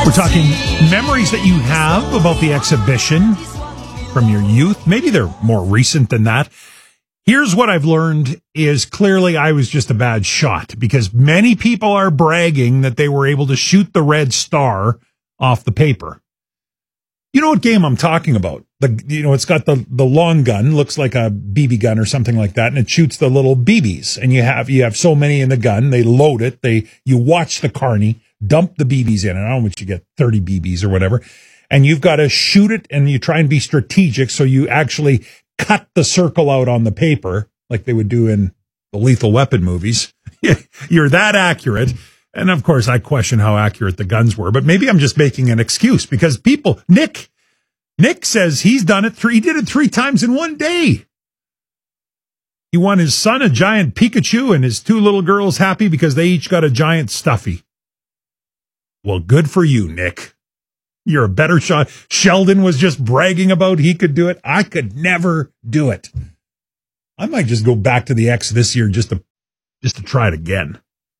We're talking memories that you have about the exhibition from your youth. Maybe they're more recent than that. Here's what I've learned is clearly I was just a bad shot, because many people are bragging that they were able to shoot the red star off the paper. You know what game I'm talking about? It's got the long gun, looks like a BB gun or something like that, and it shoots the little BBs. And you have so many in the gun, they load it, you watch the carny dump the BBs in, and I don't know what you get, 30 BBs or whatever, and you've got to shoot it, and you try and be strategic, so you actually cut the circle out on the paper, like they would do in the Lethal Weapon movies. You're that accurate. And of course, I question how accurate the guns were, but maybe I'm just making an excuse, because Nick says he's done it he did it 3 times in one day. He won his son a giant Pikachu and his 2 little girls happy because they each got a giant stuffy. Well, good for you, Nick. You're a better shot. Sheldon was just bragging about he could do it. I could never do it. I might just go back to the X this year just to try it again.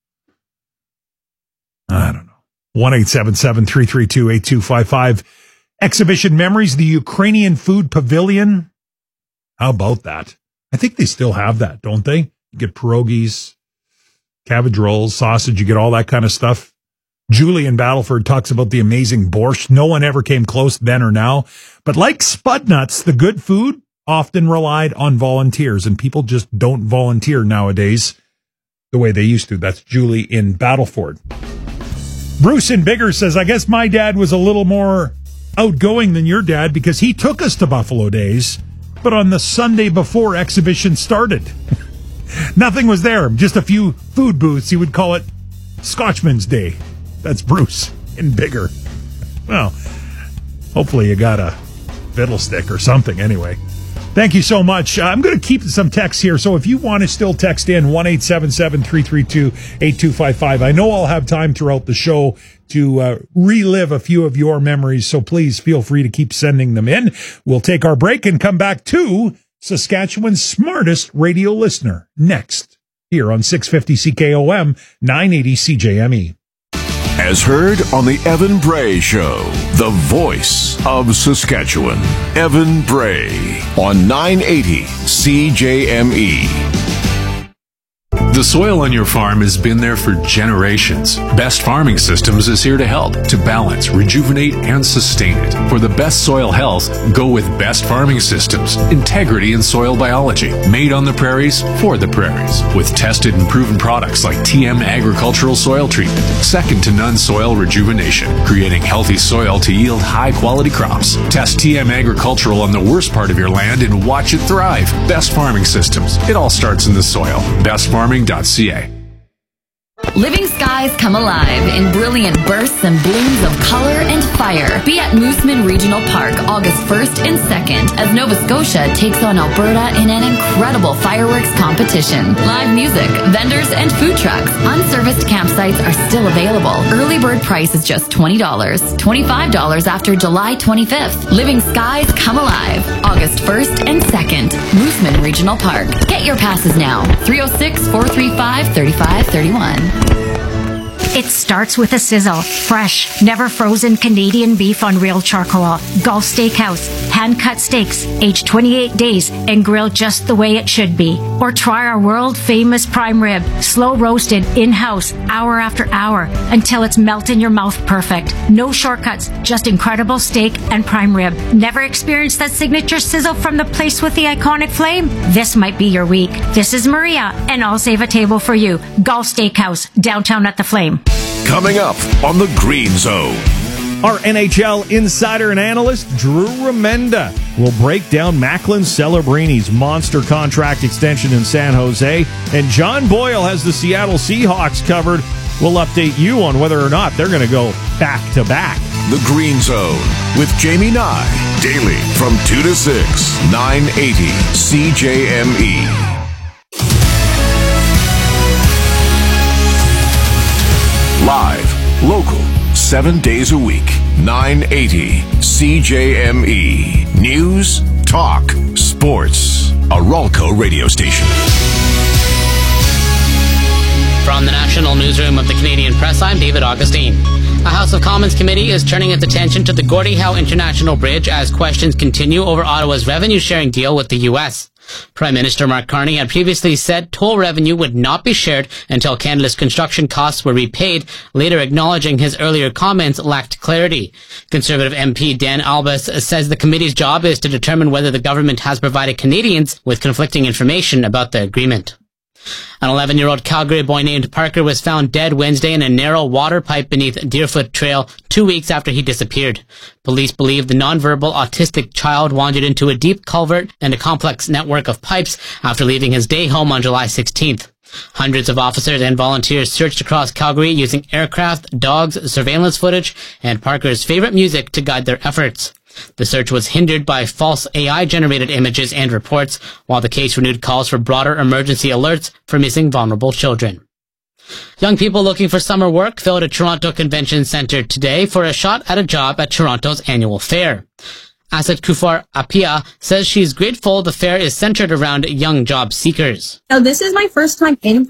I don't know. 1-877-332-8255. Exhibition memories, the Ukrainian Food Pavilion. How about that? I think they still have that, don't they? You get pierogies, cabbage rolls, sausage, you get all that kind of stuff. Julie in Battleford talks about the amazing borscht. No one ever came close then or now. But like Spud Nuts, the good food often relied on volunteers, and people just don't volunteer nowadays the way they used to. That's Julie in Battleford. Bruce in Bigger says, I guess my dad was a little more outgoing than your dad because he took us to Buffalo Days, but on the Sunday before exhibition started. Nothing was there, just a few food booths. He would call it Scotchman's Day. That's Bruce in Bigger. Well, hopefully you got a fiddlestick or something anyway. Thank you so much. I'm going to keep some texts here, so if you want to still text in, 1-877-332-8255. I know I'll have time throughout the show to relive a few of your memories, so please feel free to keep sending them in. We'll take our break and come back to Saskatchewan's smartest radio listener next, here on 650 CKOM, 980 CJME. As heard on the Evan Bray Show, the voice of Saskatchewan. Evan Bray on 980 CJME. The soil on your farm has been there for generations. Best Farming Systems is here to help, to balance, rejuvenate, and sustain it. For the best soil health, go with Best Farming Systems. Integrity in soil biology. Made on the prairies, for the prairies. With tested and proven products like TM Agricultural Soil Treatment. Second to none soil rejuvenation. Creating healthy soil to yield high-quality crops. Test TM Agricultural on the worst part of your land and watch it thrive. Best Farming Systems. It all starts in the soil. BestFarming.ca. Living skies come alive in brilliant bursts and blooms of color and fire. Be at Mooseman Regional Park August 1st and 2nd as Nova Scotia takes on Alberta in an incredible fireworks competition. Live music, vendors, and food trucks. Unserviced campsites are still available. Early bird price is just $20. $25 after July 25th. Living skies come alive August 1st and 2nd. Mooseman Regional Park. Get your passes now. 306-435-3531. It starts with a sizzle. Fresh, never frozen Canadian beef on real charcoal. Gulf Steakhouse. Hand-cut steaks, aged 28 days and grilled just the way it should be. Or try our world-famous prime rib. Slow roasted, in-house, hour after hour, until it's melt in your mouth perfect. No shortcuts, just incredible steak and prime rib. Never experienced that signature sizzle from the place with the iconic flame? This might be your week. This is Maria, and I'll save a table for you. Gulf Steakhouse, downtown at the Flame. Coming up on the Green Zone. Our NHL insider and analyst, Drew Remenda, will break down Macklin Celebrini's monster contract extension in San Jose. And John Boyle has the Seattle Seahawks covered. We'll update you on whether or not they're going to go back-to-back. The Green Zone with Jamie Nye. Daily from 2 to 6, 980 CJME. Live, local, 7 days a week, 980 CJME. News, talk, sports. A Ralco radio station. From the National Newsroom of the Canadian Press, I'm David Augustine. A House of Commons Committee is turning its attention to the Gordie Howe International Bridge as questions continue over Ottawa's revenue-sharing deal with the U.S. Prime Minister Mark Carney had previously said toll revenue would not be shared until Canada's construction costs were repaid, later acknowledging his earlier comments lacked clarity. Conservative MP Dan Albus says the committee's job is to determine whether the government has provided Canadians with conflicting information about the agreement. An 11-year-old Calgary boy named Parker was found dead Wednesday in a narrow water pipe beneath Deerfoot Trail 2 weeks after he disappeared. Police believe the nonverbal autistic child wandered into a deep culvert and a complex network of pipes after leaving his day home on July 16th. Hundreds of officers and volunteers searched across Calgary using aircraft, dogs, surveillance footage, and Parker's favorite music to guide their efforts. The search was hindered by false AI-generated images and reports, while the case renewed calls for broader emergency alerts for missing vulnerable children. Young people looking for summer work filled a Toronto Convention Centre today for a shot at a job at Toronto's annual fair. Asad Kufar Apia says she's grateful the fair is centered around young job seekers. Now, this is my first time in